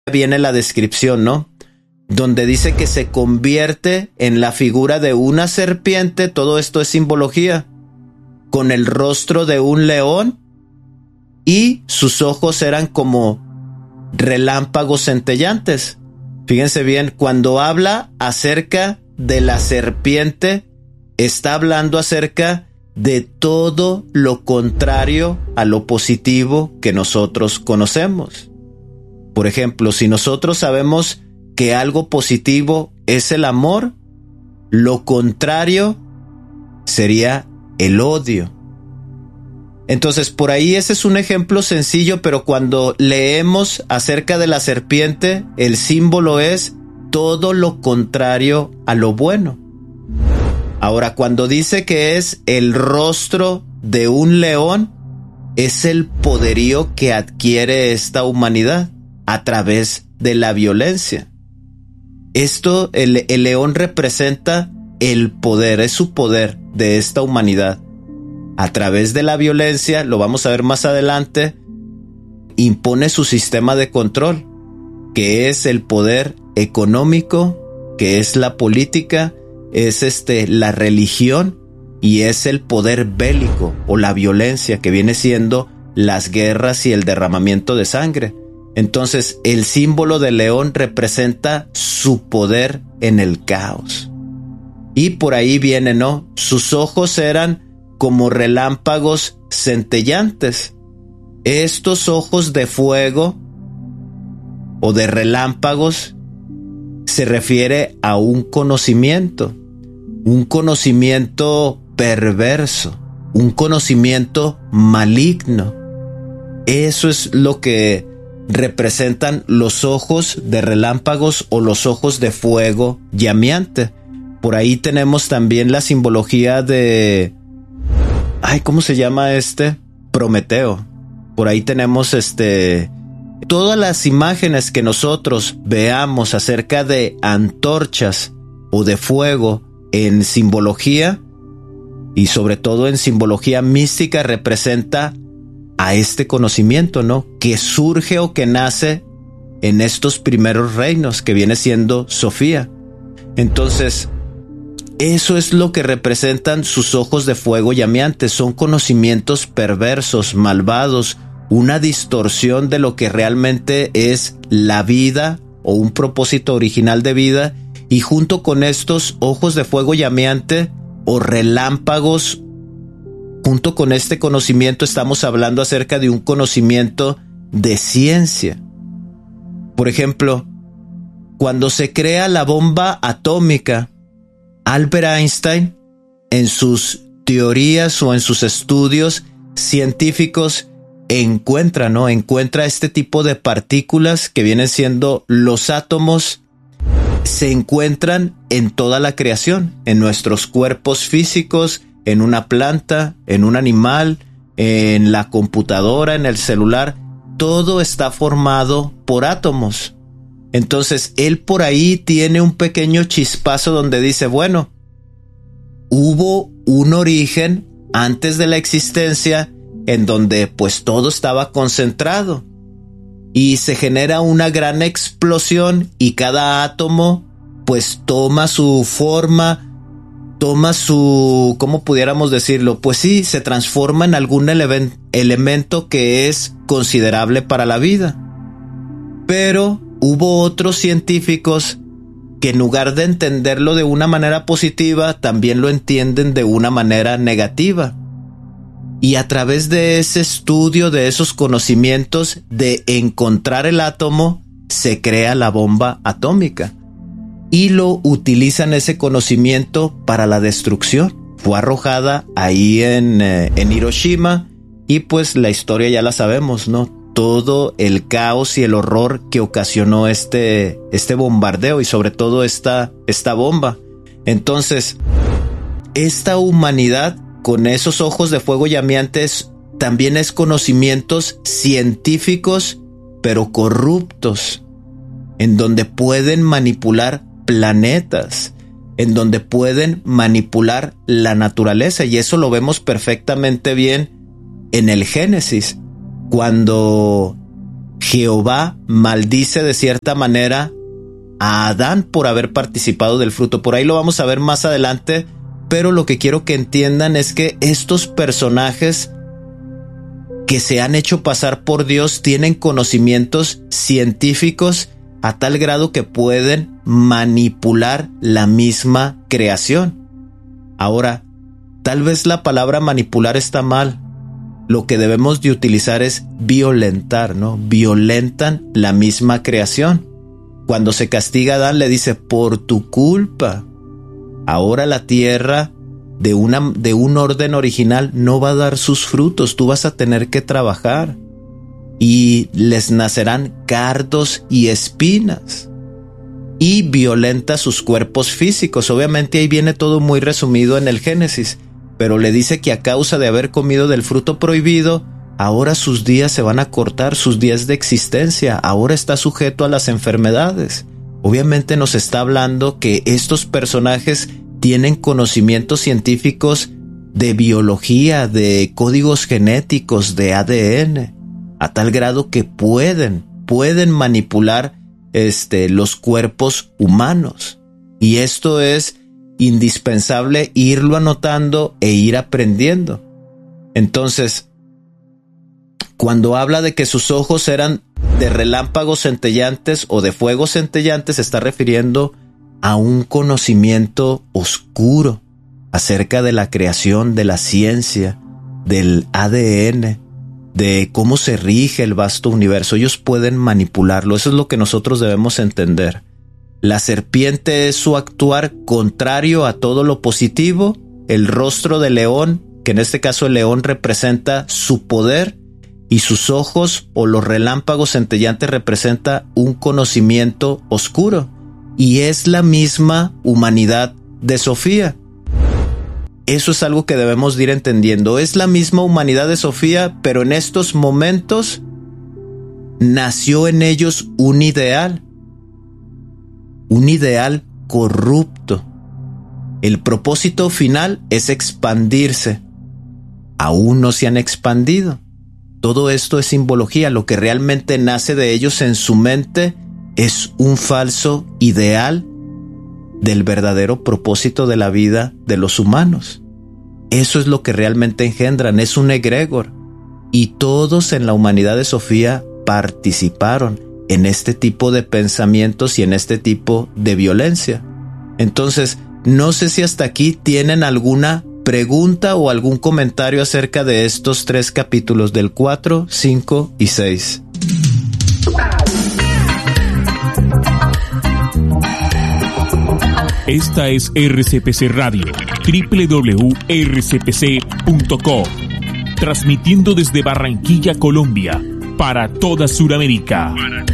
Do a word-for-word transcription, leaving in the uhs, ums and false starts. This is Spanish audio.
viene la descripción, ¿no? Donde dice que se convierte en la figura de una serpiente, todo esto es simbología, con el rostro de un león y sus ojos eran como relámpagos centellantes. Fíjense bien, cuando habla acerca de la serpiente, está hablando acerca de todo lo contrario a lo positivo que nosotros conocemos. Por ejemplo, si nosotros sabemos que algo positivo es el amor, lo contrario sería el odio. Entonces, por ahí ese es un ejemplo sencillo, pero cuando leemos acerca de la serpiente, el símbolo es todo lo contrario a lo bueno. Ahora, cuando dice que es el rostro de un león, es el poderío que adquiere esta humanidad a través de la violencia. Esto, el, el león representa el poder, es su poder de esta humanidad. A través de la violencia, lo vamos a ver más adelante, impone su sistema de control, que es el poder económico, que es la política, es este, la religión y es el poder bélico o la violencia, que viene siendo las guerras y el derramamiento de sangre. Entonces, el símbolo del león representa su poder en el caos. Y por ahí viene, ¿no? Sus ojos eran como relámpagos centellantes. Estos ojos de fuego o de relámpagos se refiere a un conocimiento, un conocimiento perverso, un conocimiento maligno. Eso es lo que representan los ojos de relámpagos o los ojos de fuego llameante. Por ahí tenemos también la simbología de... Ay, ¿cómo se llama este? Prometeo. Por ahí tenemos este... Todas las imágenes que nosotros veamos acerca de antorchas o de fuego en simbología y sobre todo en simbología mística representa a este conocimiento, ¿no? Que surge o que nace en estos primeros reinos, que viene siendo Sofía. Entonces, eso es lo que representan sus ojos de fuego llameantes. Son conocimientos perversos, malvados, una distorsión de lo que realmente es la vida o un propósito original de vida. Y junto con estos ojos de fuego llameante o relámpagos, junto con este conocimiento estamos hablando acerca de un conocimiento de ciencia. Por ejemplo, cuando se crea la bomba atómica, Albert Einstein, en sus teorías o en sus estudios científicos, encuentra, ¿no? Encuentra este tipo de partículas que vienen siendo los átomos, se encuentran en toda la creación, en nuestros cuerpos físicos, en una planta, en un animal, en la computadora, en el celular. Todo está formado por átomos. Entonces, él por ahí tiene un pequeño chispazo donde dice, bueno, hubo un origen antes de la existencia en donde pues todo estaba concentrado y se genera una gran explosión y cada átomo pues toma su forma, toma su, ¿cómo pudiéramos decirlo? Pues sí, se transforma en algún ele- elemento que es considerable para la vida. Pero hubo otros científicos que en lugar de entenderlo de una manera positiva, también lo entienden de una manera negativa. Y a través de ese estudio, de esos conocimientos, de encontrar el átomo, se crea la bomba atómica. Y lo utilizan ese conocimiento para la destrucción. Fue arrojada ahí en, eh, en Hiroshima y pues la historia ya la sabemos, ¿no? Todo el caos y el horror que ocasionó este, este bombardeo y sobre todo esta, esta bomba. Entonces, esta humanidad con esos ojos de fuego llameantes también es conocimientos científicos, pero corruptos, en donde pueden manipular planetas, en donde pueden manipular la naturaleza, y eso lo vemos perfectamente bien en el Génesis, cuando Jehová maldice de cierta manera a Adán por haber participado del fruto. Por ahí lo vamos a ver más adelante, pero lo que quiero que entiendan es que estos personajes que se han hecho pasar por Dios tienen conocimientos científicos a tal grado que pueden manipular la misma creación. Ahora, tal vez la palabra manipular está mal. Lo que debemos de utilizar es violentar, ¿no? Violentan la misma creación. Cuando se castiga a Adán, le dice, por tu culpa, ahora la tierra de, una, de un orden original no va a dar sus frutos, tú vas a tener que trabajar. Y les nacerán cardos y espinas. Y violenta sus cuerpos físicos. Obviamente ahí viene todo muy resumido en el Génesis. Pero le dice que a causa de haber comido del fruto prohibido, ahora sus días se van a cortar, sus días de existencia. Ahora está sujeto a las enfermedades. Obviamente nos está hablando que estos personajes tienen conocimientos científicos de biología, de códigos genéticos, de A D N, a tal grado que pueden, pueden manipular este, los cuerpos humanos. Y esto es indispensable irlo anotando e ir aprendiendo. Entonces, cuando habla de que sus ojos eran de relámpagos centellantes o de fuego centellante, se está refiriendo a un conocimiento oscuro acerca de la creación, de la ciencia, del A D N, de cómo se rige el vasto universo. Ellos pueden manipularlo. Eso es lo que nosotros debemos entender. La serpiente es su actuar contrario a todo lo positivo. El rostro del león, que en este caso el león representa su poder, y sus ojos o los relámpagos centellantes representa un conocimiento oscuro. Y es la misma humanidad de Sofía. Eso es algo que debemos de ir entendiendo. Es la misma humanidad de Sofía, pero en estos momentos nació en ellos un ideal. Un ideal corrupto. El propósito final es expandirse. Aún no se han expandido. Todo esto es simbología. Lo que realmente nace de ellos en su mente es un falso ideal del verdadero propósito de la vida de los humanos. Eso es lo que realmente engendran. Es un egregor. Y todos en la humanidad de Sofía participaron en este tipo de pensamientos y en este tipo de violencia. Entonces, no sé si hasta aquí tienen alguna pregunta o algún comentario acerca de estos tres capítulos del cuatro, cinco y seis. Esta es R C P C Radio, doble u doble u doble u punto r c p c punto com, transmitiendo desde Barranquilla, Colombia, para toda Sudamérica.